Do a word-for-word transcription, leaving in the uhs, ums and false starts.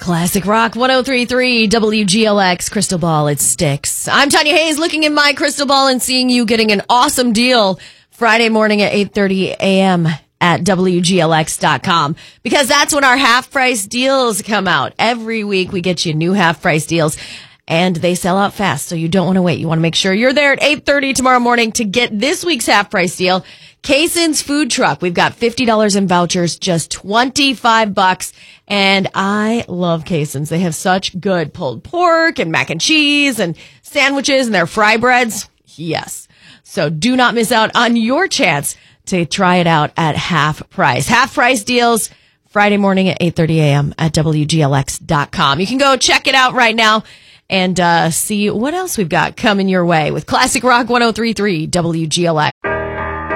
Classic Rock one oh three point three W G L X Crystal Ball, it sticks. I'm Tanya Hayes, looking in my crystal ball and seeing you getting an awesome deal Friday morning at eight thirty a.m. at W G L X dot com, because that's when our half price deals come out. Every week we get you new half price deals, and they sell out fast, so you don't want to wait. You want to make sure you're there at eight thirty tomorrow morning to get this week's half price deal. Cason's Food Truck. We've got fifty dollars in vouchers, just twenty-five bucks. And I love Cason's. They have such good pulled pork and mac and cheese and sandwiches and their fry breads. Yes. So do not miss out on your chance to try it out at half price. Half price deals Friday morning at eight thirty a.m. at W G L X dot com. You can go check it out right now and uh, see what else we've got coming your way with Classic Rock one oh three point three W G L X.